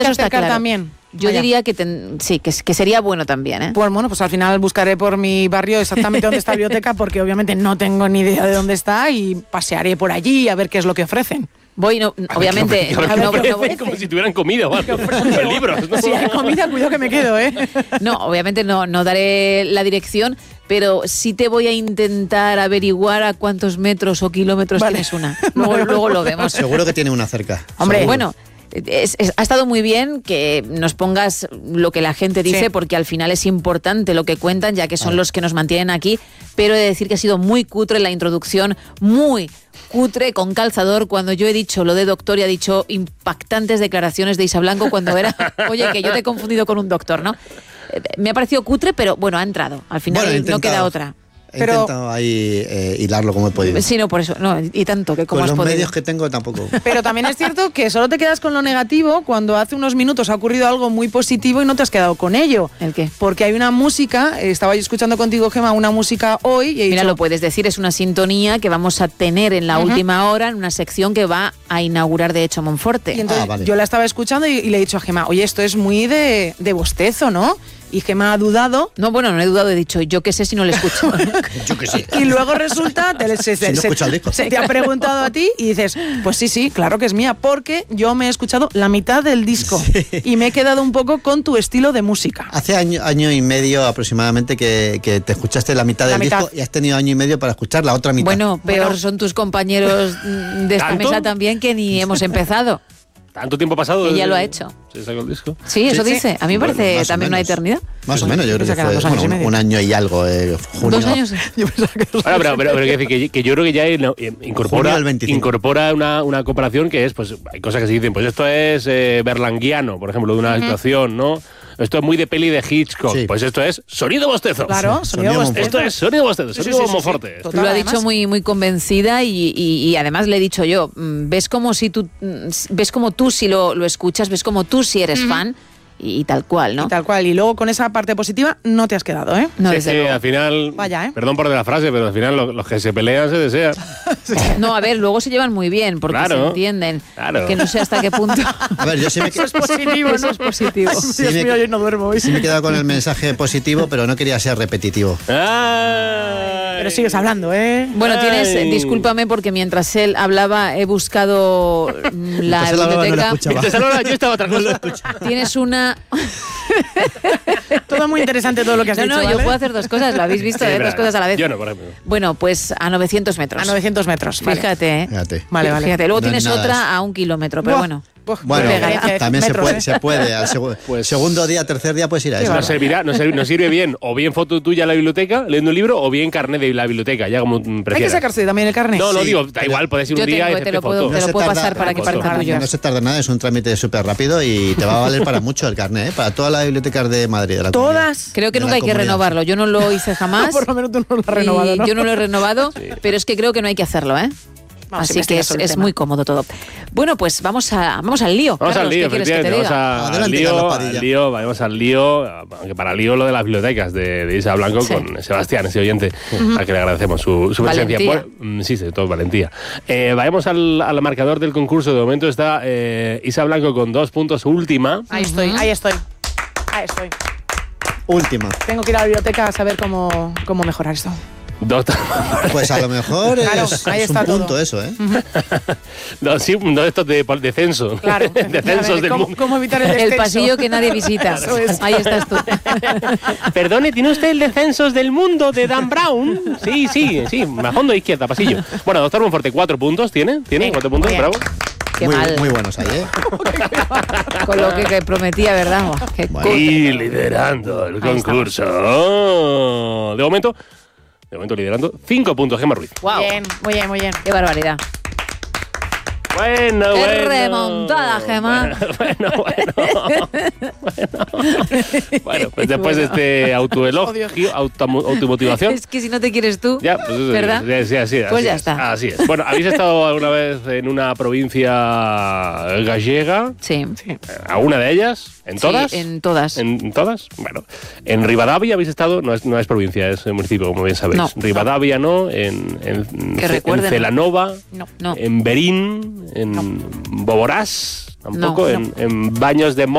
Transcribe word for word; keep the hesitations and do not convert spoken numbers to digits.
Eso está acercar claro. también. Yo Vaya. diría que ten, sí, que, que sería bueno también, ¿eh? Pues bueno, pues al final buscaré por mi barrio exactamente dónde está la biblioteca, porque obviamente no tengo ni idea de dónde está, y pasearé por allí a ver qué es lo que ofrecen. Voy, no, obviamente, A ver, no, ¿qué no, ofrece? no voy- Como si tuvieran comida o algo. Con libros, ¿no? Si hay comida, cuidado que me quedo, ¿eh? no, obviamente no, no daré la dirección, pero sí te voy a intentar averiguar a cuántos metros o kilómetros Vale. tienes una. Luego, luego lo vemos. Seguro que tiene una cerca. Hombre, Seguro. bueno, es- es- ha estado muy bien que nos pongas lo que la gente dice, Sí. porque al final es importante lo que cuentan, ya que son Vale. los que nos mantienen aquí, pero he de decir que ha sido muy cutre la introducción, muy cutre, con calzador, cuando yo he dicho lo de doctor y ha dicho impactantes declaraciones de Isa Blanco cuando era, oye, que yo te he confundido con un doctor, ¿no? Eh, Me ha parecido cutre, pero bueno, ha entrado. Al final Bueno, he no queda intentado- otra. He Pero- intentado ahí eh, hilarlo como he podido. Sí, no, por eso, no, y tanto que como Con has los podido. medios que tengo tampoco. Pero también es cierto que solo te quedas con lo negativo cuando hace unos minutos ha ocurrido algo muy positivo y no te has quedado con ello. ¿El qué? Porque hay una música, eh, estaba yo escuchando contigo, Gemma, una música hoy y he Mira, dicho, lo puedes decir, es una sintonía que vamos a tener en la Ujú. última hora en una sección que va a inaugurar de hecho Monforte. y entonces Ah, vale. yo la estaba escuchando y, y le he dicho a Gemma, oye, esto es muy de, de bostezo, ¿no? Y Gemma ha dudado. No, bueno, no he dudado, he dicho, yo qué sé si no le escucho. Yo que sí. Y luego resulta, te, se, Si no escucha el disco. se te ha preguntado a ti y dices, pues sí, sí, claro que es mía, porque yo me he escuchado la mitad del disco y me he quedado un poco con tu estilo de música. Hace año, año y medio aproximadamente que, que te escuchaste la mitad La del mitad. disco y has tenido año y medio para escuchar la otra mitad. Bueno, peor Bueno. son tus compañeros mm, de esta ¿Tanto? mesa también, que ni hemos empezado. ¿Tanto tiempo ha pasado? Ella desde- lo ha hecho. ¿Se sacó el disco? Sí, eso Sí, sí. dice. A mí me Bueno, parece más o también una menos. eternidad. Más o menos, yo creo Pensaba que que eran fue dos años bueno, y medio. un año y algo. Eh, junio. Dos años. Yo pensaba que dos Ahora, pero, años. pero, pero quiero decir que, que yo creo que ya in- incorpora, Junio del veinticinco. incorpora una, una comparación que es, pues hay cosas que se dicen, pues esto es eh, berlanguiano, por ejemplo, de una situación, ¿no? Esto es muy de peli de Hitchcock. Sí. Pues esto es sonido bostezo. Claro, Sí, sonido sonido bostezo. Esto es sonido bostezo, Sí, sí, sonido sí, sí, sí. Monforte. Total, Lo ha además. dicho muy muy convencida y, y- y además le he dicho yo, mm, ves como si tú mm, ves como tú si lo, lo escuchas, ves como tú si eres fan y, y tal cual, ¿no? Y tal cual. Y luego con esa parte positiva no te has quedado, ¿eh? No, Sí, desde sí, luego. al final, Vaya, ¿eh? perdón por la frase, pero al final lo- los que se pelean se desean. No, a ver, luego se llevan muy bien porque Claro. se entienden. Claro. Que no sé hasta qué punto. A ver, yo sí me, Eso es positivo, Eso ¿no? es positivo. Ay, Sí, Dios me- mío, yo no duermo hoy. sí me he quedado con el mensaje positivo, pero no quería ser repetitivo. Ay. Pero sigues hablando, ¿eh? Bueno, tienes, Ay. discúlpame porque mientras él hablaba he buscado mm, la Mientras él hablaba, no la biblioteca. escuchaba. Entonces, ahora yo estaba otra cosa. Tienes una. Todo muy interesante todo lo que has No, dicho, no, yo ¿vale? puedo hacer dos cosas, lo habéis visto, Sí, ¿eh? pero Dos cosas a la vez. Yo no, por ejemplo. Bueno, pues a novecientos metros. A novecientos metros, vale. Fíjate, ¿eh? Fíjate. Vale, vale. Fíjate, luego No es tienes nada otra eso. a un kilómetro, pero Buah. bueno. Buah, Bueno, qué Pega, diferencia de también se metros, puede, ¿eh? se puede. Al segu- Pues- segundo día, tercer día puedes ir a eso. Nos servirá, nos, sirve, nos sirve bien o bien foto tuya en la biblioteca, leyendo un libro, o bien carnet de la biblioteca, ya como mm, Hay que prefieras. sacarse también el carnet. No, no Sí, digo, da pero- igual, puedes ir Yo un día tengo, y te lo hacerte puedo- foto. te lo se puedo tarda- pasar para que foto. parezca tuyo. No se tarda nada, es un trámite súper rápido y te va a valer para mucho el carnet, ¿eh? Para todas las bibliotecas de Madrid. De la comunidad. Todas. Creo que De nunca la hay que comunidad. renovarlo. Yo no lo hice jamás. Por lo menos tú no lo has y renovado, ¿no? Yo no lo he renovado, pero es que creo que no hay que hacerlo, ¿eh? Vamos a Así que investigar es, sobre el es tema. muy cómodo todo. Bueno, pues vamos a vamos al lío. Vamos Carlos, al lío, ¿qué quieres que te efectivamente. diga? Vamos a- al Adelante, lío, Carlos Padilla. al lío, vamos al lío, aunque para lío lo de las bibliotecas de, de Isa Blanco Sí. con Sebastián, ese oyente, al que le agradecemos su, su presencia. Valentía. Bueno, mm, sí, sí, todo valentía. Eh, vayamos al, al marcador del concurso. De momento está eh, Isa Blanco con dos puntos, última. Ahí estoy, ahí estoy. Ahí estoy. Última. Tengo que ir a la biblioteca a saber cómo, cómo mejorar esto. Dos, Pues a lo mejor Claro, es, ahí es un está todo. punto eso, ¿eh? dos, sí, dos estos de pol- descenso. Claro. Descensos del ¿Cómo, mundo. ¿Cómo evitar el El descenso? pasillo que nadie visita. Eso es. Ahí estás tú. Perdone, ¿tiene usted el descensos del mundo de Dan Brown? Sí, sí, sí, a fondo izquierda, pasillo. Bueno, doctor Monforte, cuatro puntos, ¿tiene? ¿Tiene Venga, cuatro puntos? muy bien. Bravo. Qué muy, mal. muy buenos ahí, ¿eh? Con lo que, que prometía, ¿verdad? Buah, qué Bueno. cutre. Y liderando el Ahí concurso. Oh, de momento, de momento liderando, cinco puntos, Gemma Ruiz. Guau, Bien, muy bien, muy bien. qué barbaridad. Bueno, Qué bueno. remontada, Gemma. Bueno, bueno, bueno. Bueno, pues después de este autoelogio, auto- automotivación. Es que si no te quieres tú, Ya, pues eso, ¿verdad? sí, sí, así, Pues así ya es, está. Así es. Bueno, ¿habéis estado alguna vez en una provincia gallega? Sí. ¿A una de ellas? ¿En todas? Sí, en todas. ¿En todas? Bueno, en Rivadavia habéis estado, no es, no es provincia, es municipio, como bien sabéis. No. Rivadavia no, en, en, Que en recuerden. Celanova, No. No. en Berín, en Boborás, tampoco, No, en, en Baños de Mo